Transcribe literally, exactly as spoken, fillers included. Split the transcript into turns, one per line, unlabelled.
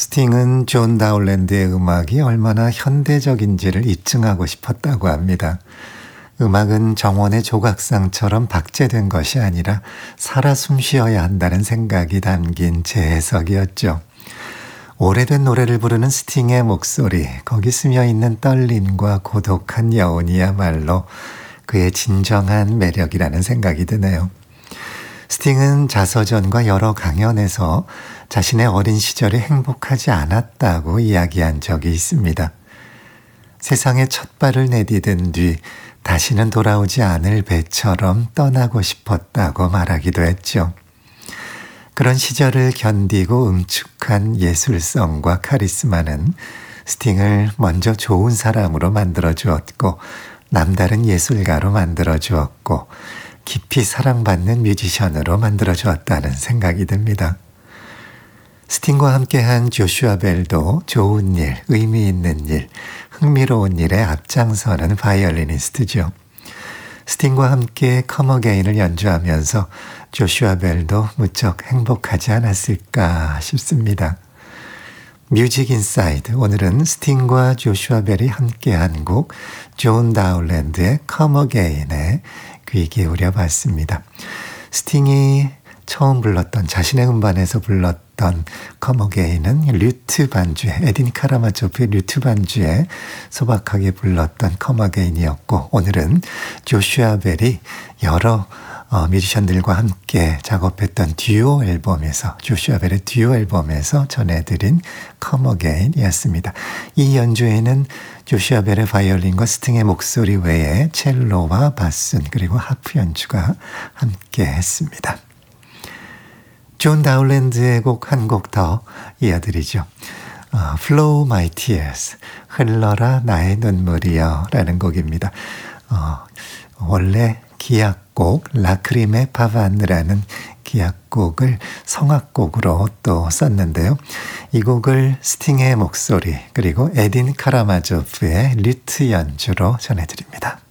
스팅은 존 다울랜드의 음악이 얼마나 현대적인지를 입증하고 싶었다고 합니다. 음악은 정원의 조각상처럼 박제된 것이 아니라 살아 숨쉬어야 한다는 생각이 담긴 재해석이었죠. 오래된 노래를 부르는 스팅의 목소리, 거기 스며있는 떨림과 고독한 여운이야말로 그의 진정한 매력이라는 생각이 드네요. 스팅은 자서전과 여러 강연에서 자신의 어린 시절이 행복하지 않았다고 이야기한 적이 있습니다. 세상에 첫 발을 내디딘 뒤 다시는 돌아오지 않을 배처럼 떠나고 싶었다고 말하기도 했죠. 그런 시절을 견디고 음축한 예술성과 카리스마는 스팅을 먼저 좋은 사람으로 만들어 주었고 남다른 예술가로 만들어 주었고 깊이 사랑받는 뮤지션으로 만들어 주었다는 생각이 듭니다. 스팅과 함께한 조슈아 벨도 좋은 일, 의미 있는 일, 흥미로운 일에 앞장서는 바이올리니스트죠. 스팅과 함께 Come Again을 연주하면서 조슈아 벨도 무척 행복하지 않았을까 싶습니다. 뮤직 인사이드, 오늘은 스팅과 조슈아 벨이 함께한 곡 존 다울랜드의 Come Again에 귀 기울여 봤습니다. 스팅이 처음 불렀던 자신의 음반에서 불렀던 Come Again은 류트 반주에 에딘 카라마조프의 류트 반주에 소박하게 불렀던 Come Again이었고 오늘은 조슈아 벨이 여러 어, 뮤지션들과 함께 작업했던 듀오 앨범에서 조슈아 벨의 듀오 앨범에서 전해드린 Come Again이었습니다. 이 연주에는 조슈아 벨의 바이올린과 스팅의 목소리 외에 첼로와 바순 그리고 하프 연주가 함께 했습니다. 존 다울랜드의 곡 한 곡 더 이어드리죠. 어, Flow My Tears, 흘러라 나의 눈물이여 라는 곡입니다. 어, 원래 기악곡 라크리메 파반느라는 기악곡을 성악곡으로 또 썼는데요. 이 곡을 스팅의 목소리 그리고 에딘 카라마조프의 류트 연주로 전해드립니다.